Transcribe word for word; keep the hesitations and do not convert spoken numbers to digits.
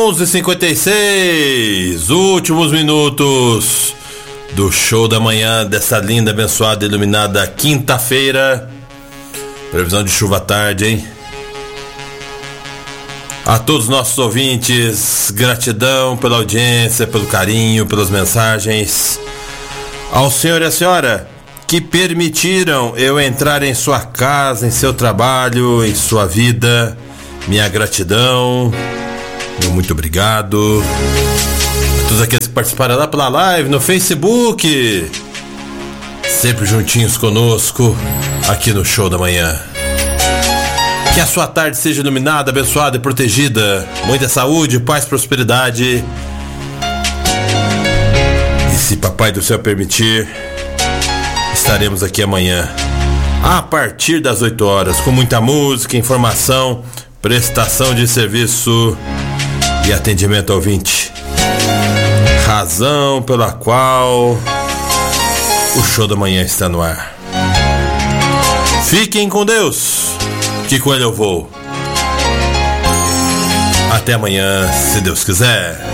onze e cinquenta e seis, últimos minutos do show da manhã dessa linda, abençoada, iluminada quinta-feira. Previsão de chuva à tarde, hein? A todos os nossos ouvintes, gratidão pela audiência, pelo carinho, pelas mensagens. Ao senhor e à senhora que permitiram eu entrar em sua casa, em seu trabalho, em sua vida, minha gratidão, meu muito obrigado. A todos aqueles que participaram lá pela live, no Facebook, sempre juntinhos conosco, aqui no Show da Manhã. Que a sua tarde seja iluminada, abençoada e protegida. Muita saúde, paz, prosperidade. E se Papai do Céu permitir, estaremos aqui amanhã, a partir das oito horas, com muita música, informação, prestação de serviço e atendimento ao ouvinte. Razão pela qual o Show da Manhã está no ar. Fiquem com Deus, que com ele eu vou. Até amanhã, se Deus quiser.